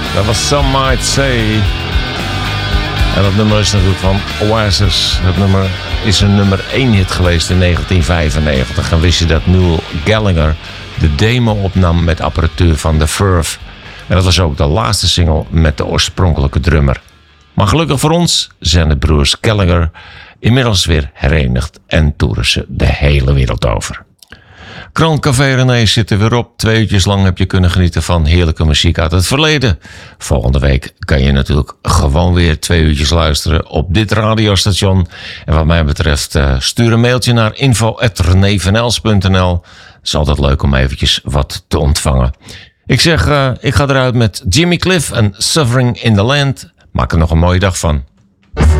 Dat was Some Might Say. En dat nummer is natuurlijk van Oasis. Dat nummer is een nummer 1 hit geweest in 1995. En wist je dat Noel Gallagher de demo opnam met apparatuur van The Verve. En dat was ook de laatste single met de oorspronkelijke drummer. Maar gelukkig voor ons zijn de broers Gallagher inmiddels weer herenigd en toeren ze de hele wereld over. Krant Café René zit er weer op. 2 uurtjes lang heb je kunnen genieten van heerlijke muziek uit het verleden. Volgende week kan je natuurlijk gewoon weer 2 uurtjes luisteren op dit radiostation. En wat mij betreft stuur een mailtje naar info@renevanels.nl. Het is altijd leuk om eventjes wat te ontvangen. Ik zeg, ik ga eruit met Jimmy Cliff en Suffering in the Land. Maak er nog een mooie dag van.